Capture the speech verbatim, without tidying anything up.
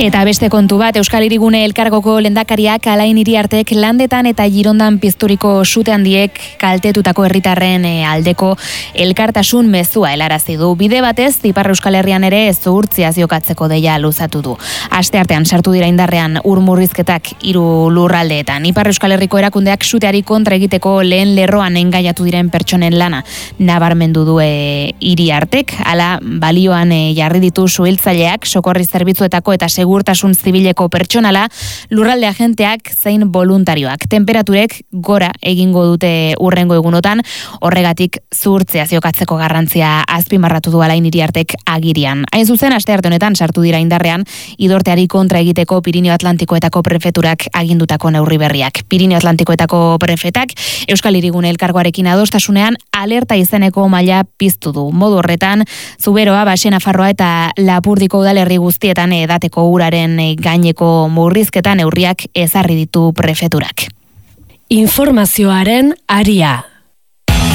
Eta beste kontu bat, Euskal Hirigune Elkargoko lehendakariak Alain Iriartek Landetan eta Girondan pizturiko sute handiek kaltetutako herritarren aldeko elkartasun mezua helarazi du. Bide batez, Ipar Euskal Herrian ere zuhurtzia jokatzeko deia luzatu du. Asteartean sartu dira indarrean ur murrizketak hiru lurraldeetan. Ipar Euskal Herriko erakundeak suteari kontra egiteko lehen lerroan engaiatu diren pertsonen lana nabarmendu du Iriartek. Hala, balioan jarri ditu suhiltzaileak, sokorri zerbitzuetako eta segurtasun zibileko pertsonala, lurralde agenteak zein voluntarioak. Temperaturek gora egingo dute urrengo egunotan, horregatik zuhurtzea jokatzeko garrantzia azpimarratu du Alain Iriartek agirian. Hain zuzen, astearte honetan sartu dira indarrean idorteari kontra egiteko Pirinio Atlantikoetako prefeturak agindutako neurri berriak. Pirinio Atlantikoetako prefetak Euskal Hirigune Elkargoarekin adostasunean alerta izeneko maila piztu du. Modu horretan, Zuberoa, Baxe Nafarroa eta Lapurdiko udalerri guztietan edateko uraren gaineko murrizketan neurriak ezarri ditu prefeturak. Informazioaren aria.